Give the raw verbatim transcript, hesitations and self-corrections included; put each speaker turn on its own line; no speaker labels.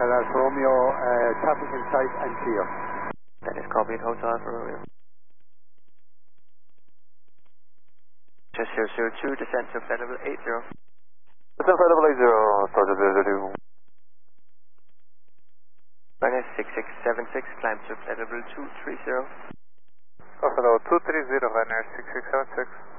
Alpha Romeo, uh, traffic in sight and clear.
That is copied, Hotel Alpha Romeo. Just zero zero two, descend to flight level eight zero.
Descend flight level eight zero, start at zero zero two.
Minus six six seven six, climb to flight level two three zero.
Buffalo two three zero, Ryanair six six seven six.